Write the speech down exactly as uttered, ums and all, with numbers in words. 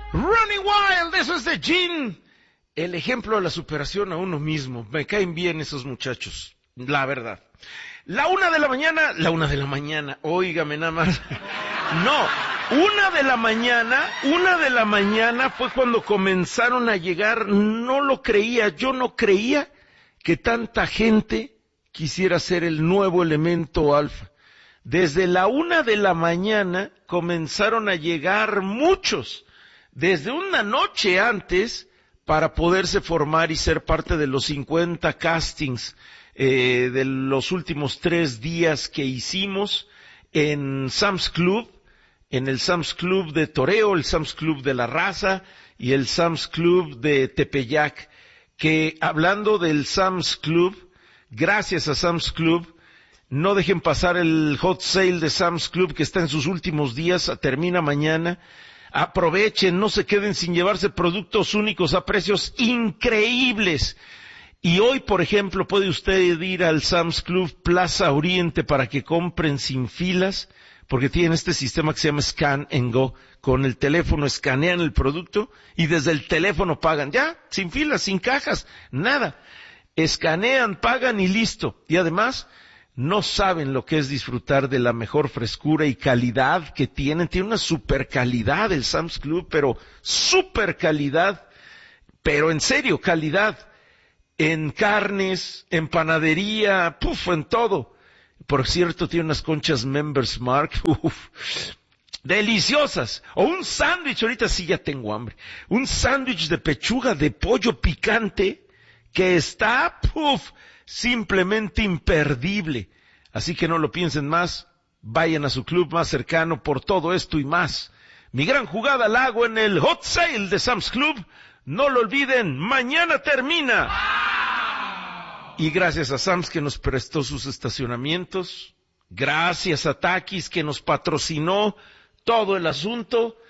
Running Wild, eso es de Gene. El ejemplo de la superación a uno mismo. Me caen bien esos muchachos, la verdad. La una de la mañana, la una de la mañana, óigame nada más. No, una de la mañana, una de la mañana fue cuando comenzaron a llegar, no lo creía, yo no creía que tanta gente quisiera ser el nuevo elemento alfa. Desde la una de la mañana comenzaron a llegar muchos, desde una noche antes, para poderse formar y ser parte de los cincuenta castings eh, de los últimos tres días que hicimos en Sam's Club, en el Sam's Club de Toreo, el Sam's Club de La Raza y el Sam's Club de Tepeyac, que hablando del Sam's Club, gracias a Sam's Club, no dejen pasar el hot sale de Sam's Club que está en sus últimos días, termina mañana. Aprovechen, no se queden sin llevarse productos únicos a precios increíbles. Y hoy, por ejemplo, puede usted ir al Sam's Club Plaza Oriente para que compren sin filas, porque tienen este sistema que se llama Scan and Go. Con el teléfono escanean el producto y desde el teléfono pagan. Ya, sin filas, sin cajas, nada. Escanean, pagan y listo. Y además, no saben lo que es disfrutar de la mejor frescura y calidad que tienen. Tiene una super calidad el Sam's Club, pero super calidad. Pero en serio, calidad. En carnes, en panadería, puf, en todo. Por cierto, tiene unas conchas Members Mark, uf, deliciosas. O un sándwich, ahorita sí ya tengo hambre. Un sándwich de pechuga de pollo picante que está, puf, simplemente imperdible. Así que no lo piensen más, vayan a su club más cercano por todo esto y más. Mi gran jugada la hago en el Hot Sale de Sam's Club. No lo olviden, mañana termina. Y gracias a Sam's que nos prestó sus estacionamientos, gracias a Takis que nos patrocinó todo el asunto,